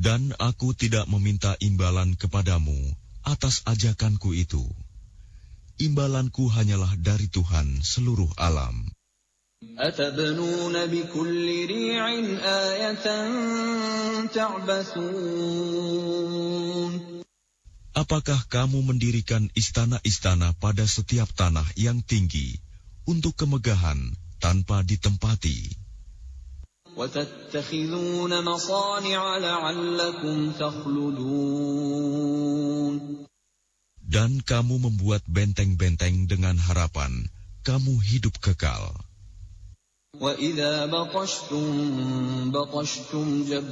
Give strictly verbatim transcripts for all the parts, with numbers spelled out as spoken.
Dan aku tidak meminta imbalan kepadamu atas ajakanku itu. Imbalanku hanyalah dari Tuhan seluruh alam. أَتَبْنُونَ بِكُلِّ رِيعٍ آيَةً تَعْبَثُونَ Apakah kamu mendirikan istana-istana pada setiap tanah yang tinggi untuk kemegahan tanpa ditempati? وَتَتَّخِذُونَ مَصَانِعَ لَعَلَّكُمْ تَخْلُدُونَ Dan kamu membuat benteng-benteng dengan harapan kamu hidup kekal. وَإِذَا بَطَشْتُمْ بَطَشْتُمْ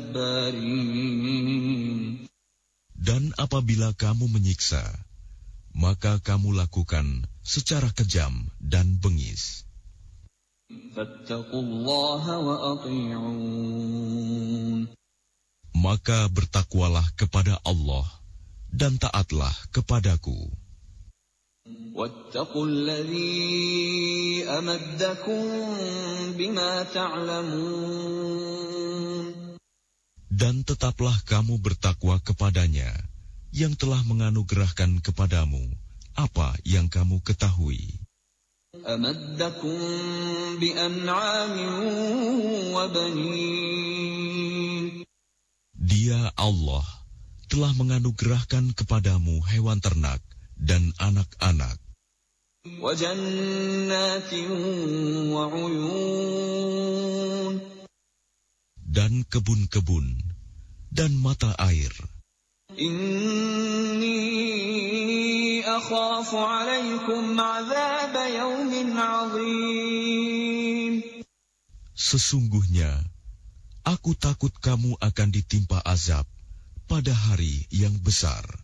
جَبَّارِينَ Dan apabila kamu menyiksa, maka kamu lakukan secara kejam dan bengis. فَاتَّقُوا اللَّهَ وَأَطِيعُونِ Maka bertakwalah kepada Allah dan taatlah kepadaku. وَاتَّقُوا الَّذِي أَمَدَّكُم بِمَا تَعْلَمُونَ Dan tetaplah kamu bertakwa kepadanya yang telah menganugerahkan kepadamu apa yang kamu ketahui. أَمَدَّكُم بِأَنْعَامٍ وَبَنِينَ Dia Allah telah menganugerahkan kepadamu hewan ternak dan anak-anak. وَجَنَّاتٍ وَعُيُونٍ Dan kebun-kebun dan mata air. Inni akhafu alaikum azab yawmin azim. Sesungguhnya, aku takut kamu akan ditimpa azab pada hari yang besar.